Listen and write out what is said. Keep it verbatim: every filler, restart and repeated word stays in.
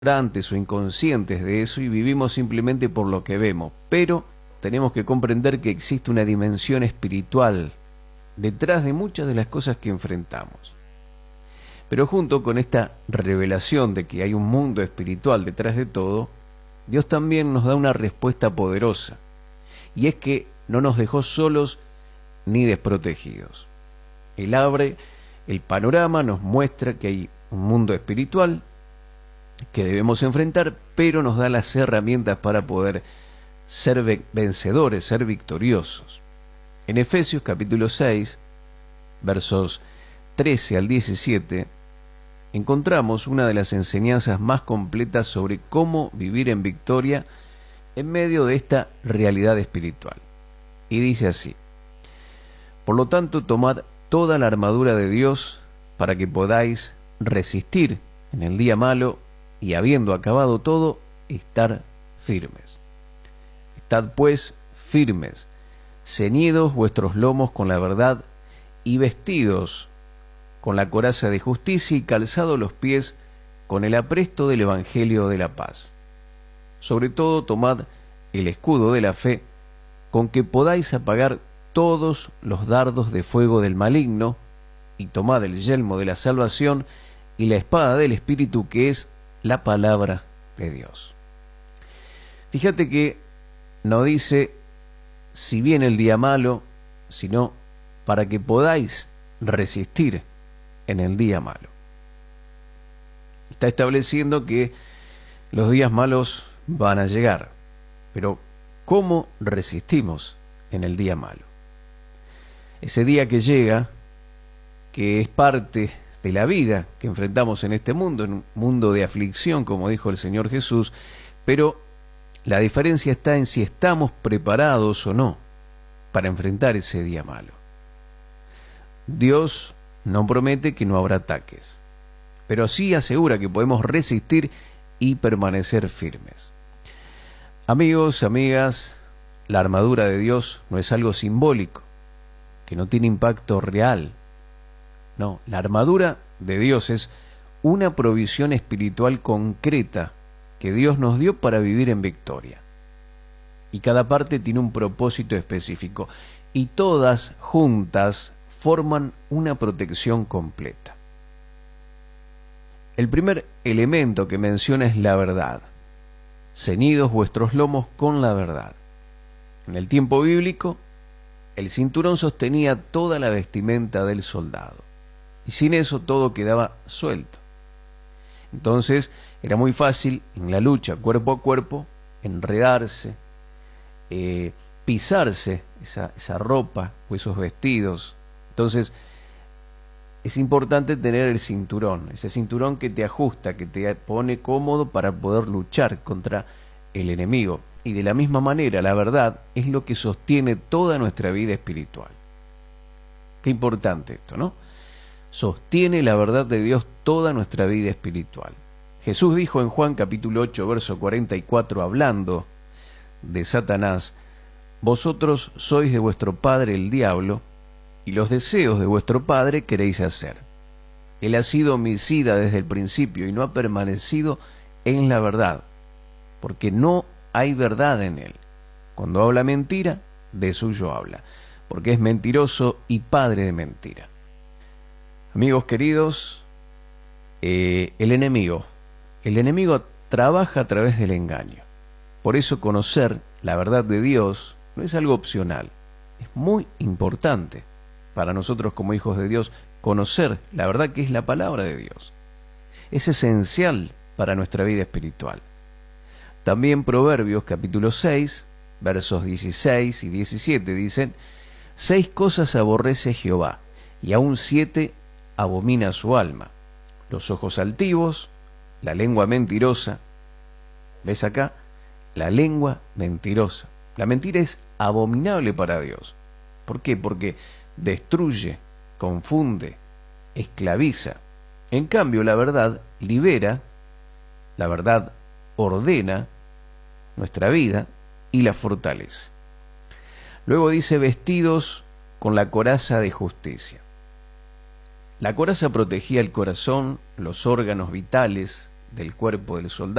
ignorantes o inconscientes de eso y vivimos simplemente por lo que vemos, pero tenemos que comprender que existe una dimensión espiritual detrás de muchas de las cosas que enfrentamos. Pero junto con esta revelación de que hay un mundo espiritual detrás de todo, Dios también nos da una respuesta poderosa, y es que no nos dejó solos ni desprotegidos. Él abre el panorama, nos muestra que hay un mundo espiritual que debemos enfrentar, pero nos da las herramientas para poder ser vencedores, ser victoriosos. En Efesios capítulo seis, versos trece al diecisiete, encontramos una de las enseñanzas más completas sobre cómo vivir en victoria en medio de esta realidad espiritual. Y dice así: por lo tanto, tomad toda la armadura de Dios para que podáis resistir en el día malo y, habiendo acabado todo, estar firmes. Estad pues firmes, ceñidos vuestros lomos con la verdad y vestidos con la coraza de justicia y calzados los pies con el apresto del Evangelio de la paz. Sobre todo tomad el escudo de la fe, con que podáis apagar todos los dardos de fuego del maligno, y tomad el yelmo de la salvación y la espada del Espíritu, que es la palabra de Dios. Fíjate que no dice si viene el día malo, sino para que podáis resistir en el día malo. Está estableciendo que los días malos van a llegar, pero ¿cómo resistimos en el día malo? Ese día que llega, que es parte de la vida que enfrentamos en este mundo, en un mundo de aflicción, como dijo el Señor Jesús, pero la diferencia está en si estamos preparados o no para enfrentar ese día malo. Dios no promete que no habrá ataques, pero sí asegura que podemos resistir y permanecer firmes. Amigos, amigas, la armadura de Dios no es algo simbólico, que no tiene impacto real. No, la armadura de Dios es una provisión espiritual concreta que Dios nos dio para vivir en victoria. Y cada parte tiene un propósito específico, y todas juntas forman una protección completa. El primer elemento que menciona es la verdad. Ceñidos vuestros lomos con la verdad. En el tiempo bíblico, el cinturón sostenía toda la vestimenta del soldado, y sin eso todo quedaba suelto. Entonces era muy fácil en la lucha cuerpo a cuerpo enredarse, eh, pisarse esa, esa ropa o esos vestidos. Entonces es importante tener el cinturón, ese cinturón que te ajusta, que te pone cómodo para poder luchar contra el enemigo. Y de la misma manera, la verdad es lo que sostiene toda nuestra vida espiritual. Qué importante esto, ¿no? Sostiene la verdad de Dios toda nuestra vida espiritual. Jesús dijo en Juan capítulo ocho, verso cuarenta y cuatro, hablando de Satanás: vosotros sois de vuestro padre el diablo, y los deseos de vuestro padre queréis hacer. Él ha sido homicida desde el principio y no ha permanecido en la verdad, porque no hay verdad en él. Cuando habla mentira, de suyo habla, porque es mentiroso y padre de mentira. Amigos queridos, eh, el enemigo, el enemigo trabaja a través del engaño. Por eso conocer la verdad de Dios no es algo opcional, es muy importante para nosotros como hijos de Dios conocer la verdad que es la palabra de Dios. Es esencial para nuestra vida espiritual. También Proverbios capítulo seis, versos dieciséis y diecisiete dicen: seis cosas aborrece Jehová, y aún siete abomina su alma: los ojos altivos, la lengua mentirosa. ¿Ves acá? La lengua mentirosa. La mentira es abominable para Dios. ¿Por qué? Porque destruye, confunde, esclaviza. En cambio, la verdad libera, la verdad ordena nuestra vida y la fortalece. Luego dice: vestidos con la coraza de justicia. La coraza protegía el corazón, los órganos vitales del cuerpo del soldado